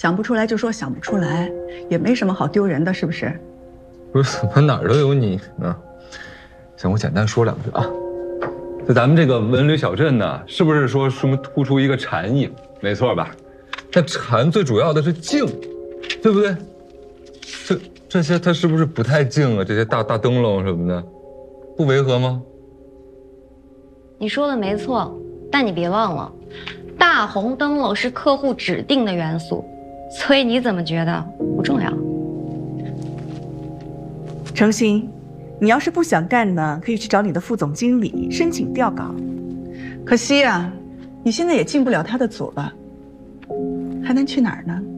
想不出来就说想不出来，也没什么好丢人的，是不是？ 不是，怎么哪儿都有你呢？行，我简单说两句啊。在咱们这个文旅小镇呢，是不是说突出一个禅意？没错吧？但禅最主要的是静，对不对？这些它是不是不太静啊？这些大灯笼什么的，不违和吗？ 你说的没错，但你别忘了，大红灯笼是客户指定的元素，所以你怎么觉得不重要？ 程鑫，你要是不想干呢，可以去找你的副总经理申请调岗。 可惜啊，你现在也进不了他的组了，还能去哪儿呢？